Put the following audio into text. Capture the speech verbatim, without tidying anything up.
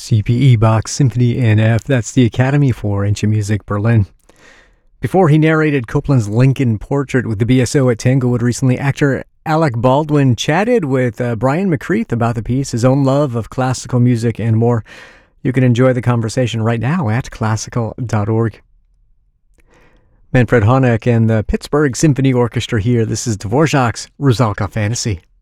C P E Bach Symphony in F. That's the Academy for Ancient Music Berlin. Before he narrated Copland's Lincoln Portrait with the B S O at Tanglewood recently, actor Alec Baldwin chatted with uh, Brian McCreath about the piece, his own love of classical music, and more. You can enjoy the conversation right now at classical dot org. Manfred Honeck and the Pittsburgh Symphony Orchestra here. This is Dvorak's Rusalka Fantasy.